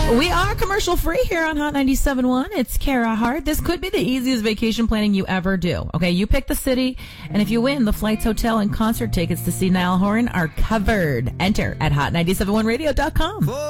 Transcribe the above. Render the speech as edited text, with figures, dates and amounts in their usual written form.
We are commercial free here on Hot 97.1. It's Kara Hart. This could be the easiest vacation planning you ever do. Okay, you pick the city, and if you win, the flights, hotel, and concert tickets to see Niall Horan are covered. Enter at hot971radio.com.